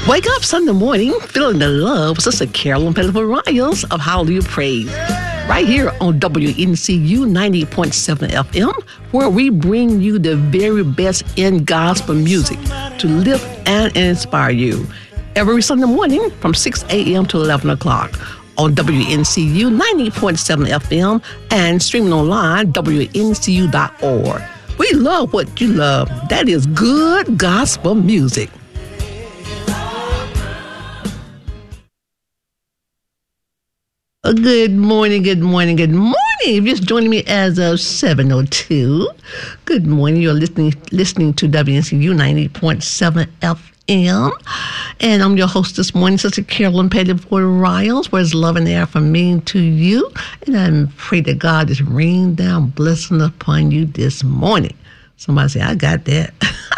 Wake up Sunday morning feeling the love with Sister Carolyn Pettiford Riles of Hallelujah Praise. Right here on WNCU 90.7 FM, where we bring you the very best in gospel music to lift and inspire you. Every Sunday morning from 6 a.m. to 11 o'clock on WNCU 90.7 FM and streaming online, WNCU.org. We love what you love. That is good gospel music. Good morning. If you're just joining me as of 7:02, good morning. You're listening to WNCU 90.7 FM. And I'm your host this morning, Sister Carolyn Pettiford Riles, where's love and air from me to you. And I pray that God just rain down blessing upon you this morning. Somebody say, I got that.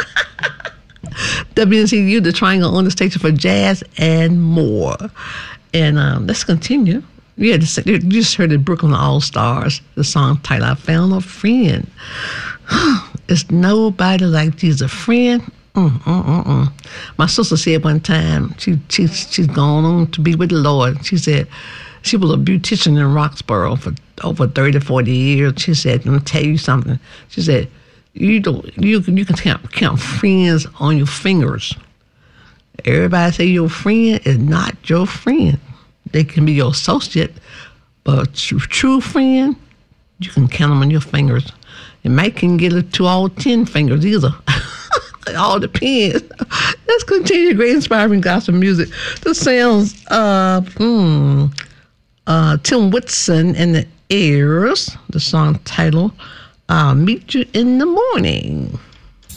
WNCU, the triangle on the station for jazz and more. And let's continue. You just heard the Brooklyn All-Stars, the song titled, I Found a Friend. It's nobody like Jesus. A friend? My sister said one time, she's gone on to be with the Lord. She said she was a beautician in Roxborough for over 30, 40 years. She said, let me tell you something. She said, you can count friends on your fingers. Everybody say your friend is not your friend. They can be your associate, but a true friend, you can count them on your fingers. And Mike can get it to all 10 fingers either. It all depends. Let's continue great inspiring gospel music. The sounds of Tim Whitson and the Airs, the song title, I'll Meet You in the Morning.